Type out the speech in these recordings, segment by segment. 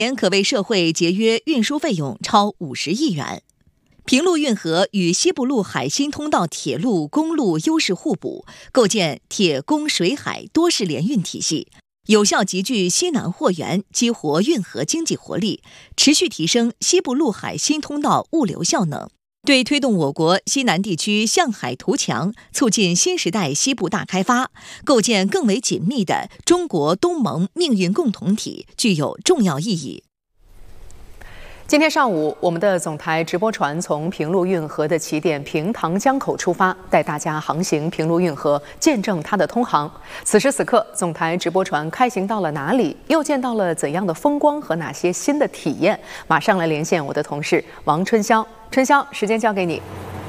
年可为社会节约运输费用超50亿元。平陆运河与西部陆海新通道铁路、公路优势互补，构建铁公水海多式联运体系，有效集聚西南货源，激活运河经济活力，持续提升西部陆海新通道物流效能，对推动我国西南地区向海图强，促进新时代西部大开发，构建更为紧密的中国东盟命运共同体，具有重要意义。 今天上午，我们的总台直播船从平陆运河的起点平塘江口出发，带大家航行平陆运河，见证它的通航。此时此刻，总台直播船开行到了哪里？又见到了怎样的风光和哪些新的体验？马上来连线我的同事王春潇。春潇，时间交给你。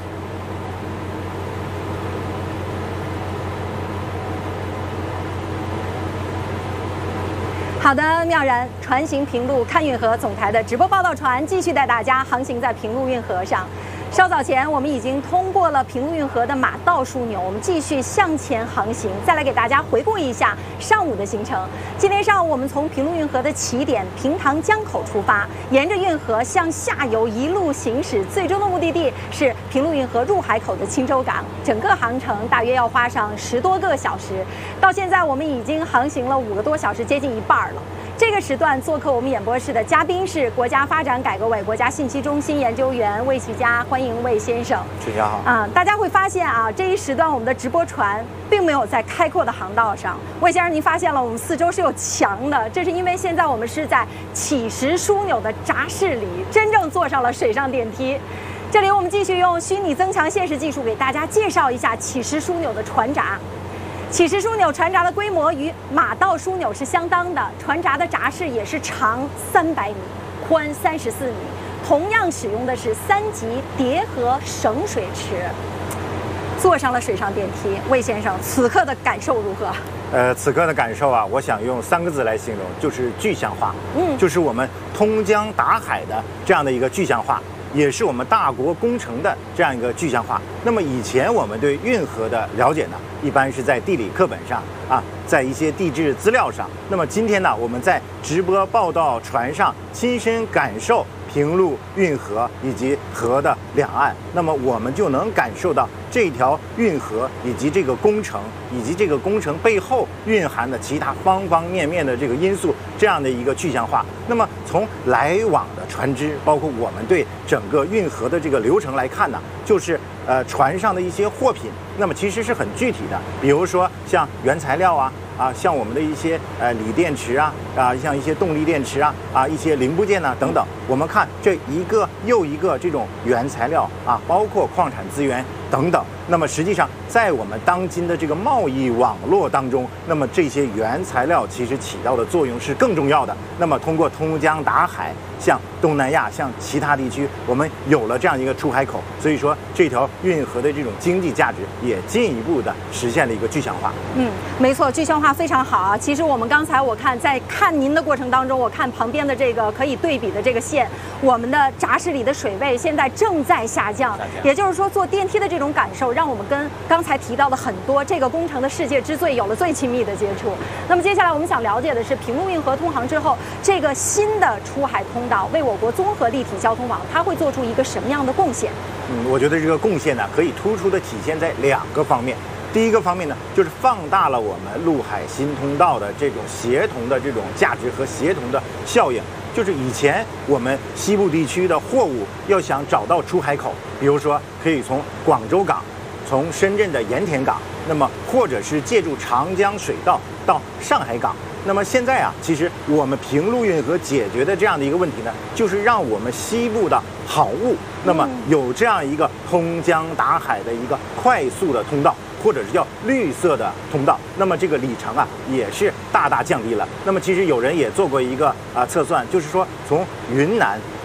好的，妙然，船行平陆看运河总台的直播报道船继续带大家航行在平陆运河上。稍早前，我们已经通过了平陆运河的马道枢纽，我们继续向前航行。再来给大家回顾一下上午的行程。今天上午，我们从平陆运河的起点平塘江口出发，沿着运河向下游一路行驶，最终的目的地是平陆运河入海口的青州港。整个航程大约要花上10多个小时。到现在，我们已经航行了5个多小时，接近一半了。这个时段做客我们演播室的嘉宾是国家发展改革委国家信息中心研究员魏启佳，欢迎魏先生。 大家好。 大家会发现这一时段我们的直播船并没有在开阔的航道上。魏先生，您发现了我们四周是有墙的，这是因为现在我们是在起石枢纽的闸室里，真正坐上了水上电梯。这里我们继续用虚拟增强现实技术给大家介绍一下起石枢纽的船闸。起石枢纽船闸的规模与马道枢纽是相当的，船闸的闸室也是长300米，宽34米，同样使用的是3级叠合省水池。坐上了水上电梯，魏先生，此刻的感受如何？ 此刻的感受我想用3个字来形容，就是具象化。就是我们通江达海的这样的一个具象化。也是我们大国工程的这样一个具象化。那么以前我们对运河的了解呢，一般是在地理课本上在一些地质资料上。那么今天呢，我们在直播报道船上亲身感受平陆运河以及河的两岸，那么我们就能感受到这条运河以及这个工程以及这个工程背后蕴含的其他方方面面的这个因素，这样的一个具象化。那么从来往的船只，包括我们对整个运河的这个流程来看呢，就是船上的一些货品，那么其实是很具体的，比如说像原材料像我们的一些锂电池像一些动力电池一些零部件等等，我们看这一个又一个这种原材料包括矿产资源等等。那么实际上在我们当今的这个贸易网络当中，那么这些原材料其实起到的作用是更重要的。那么通过通江达海，像东南亚像其他地区，我们有了这样一个出海口，所以说这条运河的这种经济价值也进一步的实现了一个具象化。 没错，具象化非常好其实我们刚才我看在看您的过程当中，我看旁边的这个可以对比的这个线，我们的闸室里的水位现在正在下降，也就是说坐电梯的这种感受让我们跟刚才提到的很多这个工程的世界之最有了最亲密的接触。那么接下来我们想了解的是，平陆运河通航之后，这个新的出海通道为我国综合立体交通网它会做出一个什么样的贡献？ 我觉得这个贡献呢，可以突出的体现在2个方面。第一个方面呢，就是放大了我们陆海新通道的这种协同的这种价值和协同的效应。就是以前我们西部地区的货物要想找到出海口，比如说可以从广州港，从深圳的盐田港，那么或者是借助长江水道到上海港。那么现在其实我们平陆运河解决的这样的一个问题呢，就是让我们西部的好物，那么有这样一个通江达海的一个快速的通道，或者是叫绿色的通道，那么这个里程也是大大降低了。那么其实有人也做过一个测算，就是说从云南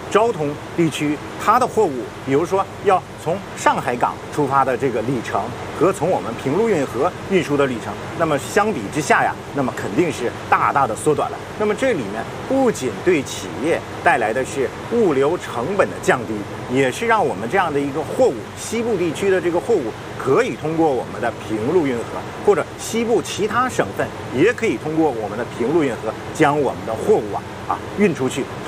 昭通地区它的货物，比如说要从上海港出发的这个里程，和从我们平陆运河运输的里程，那么相比之下呀，那么肯定是大大的缩短了。那么这里面不仅对企业带来的是物流成本的降低，也是让我们这样的一个货物，西部地区的这个货物可以通过我们的平陆运河，或者西部其他省份也可以通过我们的平陆运河将我们的货物运出去。